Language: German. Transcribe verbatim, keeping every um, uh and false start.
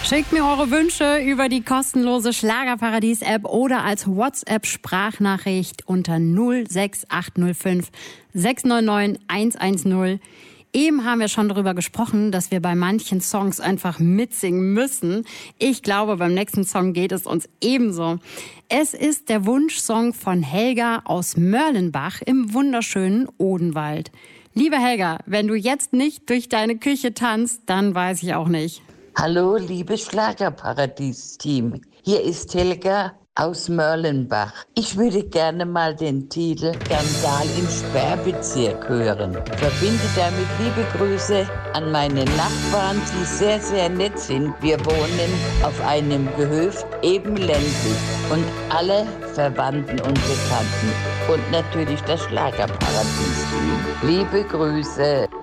Schickt mir eure Wünsche über die kostenlose Schlagerparadies-App oder als WhatsApp-Sprachnachricht unter null sechs acht null fünf sechs neun neun eins eins null. Eben haben wir schon darüber gesprochen, dass wir bei manchen Songs einfach mitsingen müssen. Ich glaube, beim nächsten Song geht es uns ebenso. Es ist der Wunschsong von Helga aus Mörlenbach im wunderschönen Odenwald. Liebe Helga, wenn du jetzt nicht durch deine Küche tanzt, dann weiß ich auch nicht. Hallo, liebes Schlagerparadies-Team. Hier ist Helga aus Mörlenbach. Ich würde gerne mal den Titel Skandal im Sperrbezirk hören. Verbinde damit liebe Grüße an meine Nachbarn, die sehr, sehr nett sind. Wir wohnen auf einem Gehöft, eben ländlich. Und alle Verwandten und Bekannten. Und natürlich das Schlagerparadies-Team. Liebe Grüße.